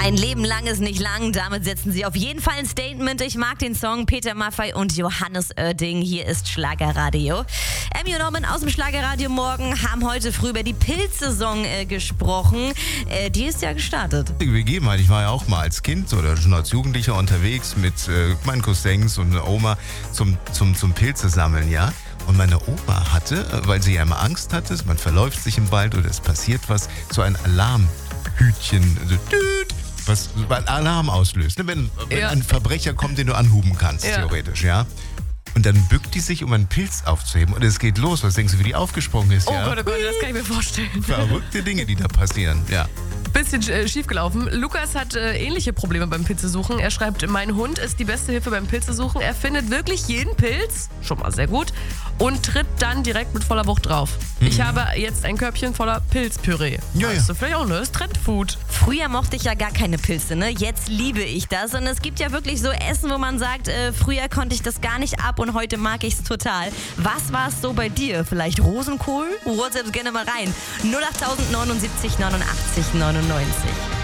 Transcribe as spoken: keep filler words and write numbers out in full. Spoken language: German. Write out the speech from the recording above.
Ein Leben lang ist nicht lang, damit setzen sie auf jeden Fall ein Statement. Ich mag den Song Peter Maffay und Johannes Oerding. Hier ist Schlagerradio. Emmy und Norman aus dem Schlagerradio morgen haben heute früh über die Pilzsaison äh, gesprochen. Äh, die ist ja gestartet. Wir geben halt, ich war ja auch mal als Kind oder schon als Jugendlicher unterwegs mit äh, meinen Cousins und einer Oma zum, zum, zum Pilze sammeln, ja. Und meine Oma hatte, weil sie ja immer Angst hatte, man verläuft sich im Wald oder es passiert was, so ein Alarmhütchen, also düt, was einen Alarm auslöst. Ne? Wenn, wenn Ja. ein Verbrecher kommt, den du anhuben kannst, Ja. theoretisch, ja. Und dann bückt die sich, um einen Pilz aufzuheben. Und es geht los. Was denkst du, wie die aufgesprungen ist? Oh ja? Gott, oh Gott, das kann ich mir vorstellen. Verrückte Dinge, die da passieren, ja. Bisschen äh, schief gelaufen. Lukas hat äh, ähnliche Probleme beim Pilzesuchen. Er schreibt, mein Hund ist die beste Hilfe beim Pilzesuchen. Er findet wirklich jeden Pilz, schon mal sehr gut, und tritt dann direkt mit voller Wucht drauf. Mhm. Ich habe jetzt ein Körbchen voller Pilzpüree. Ja, Weißt ja. du vielleicht auch, ne? Das ist Trendfood. Früher mochte ich ja gar keine Pilze, ne? Jetzt liebe ich das. Und es gibt ja wirklich so Essen, wo man sagt, äh, früher konnte ich das gar nicht ab und heute mag ich es total. Was war es so bei dir? Vielleicht Rosenkohl? WhatsApp gerne mal rein. null acht neunundsiebzig neunundachtzig neunundneunzig.